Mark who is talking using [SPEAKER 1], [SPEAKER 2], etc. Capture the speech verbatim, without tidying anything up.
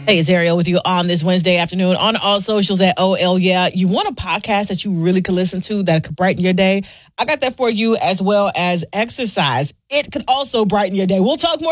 [SPEAKER 1] Hey, it's Ariel with you on this Wednesday afternoon on all socials at O L Yeah. You want a podcast that you really could listen to that could brighten your day? I got that for you, as well as exercise. It could also brighten your day. We'll talk more